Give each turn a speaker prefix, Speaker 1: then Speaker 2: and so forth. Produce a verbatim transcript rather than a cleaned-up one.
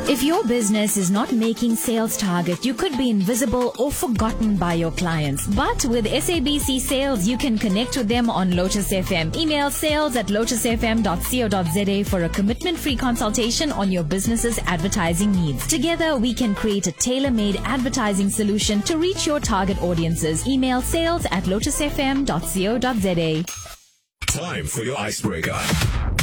Speaker 1: If your business is not making sales target, you could be invisible or forgotten by your clients. But with S A B C Sales, you can connect with them on Lotus F M. Email sales at lotus f m dot co dot z a for a commitment-free consultation on your business's advertising needs. Together, we can create a tailor-made advertising solution to reach your target audiences. Email sales at lotus f m dot co dot z a.
Speaker 2: Time for your icebreaker.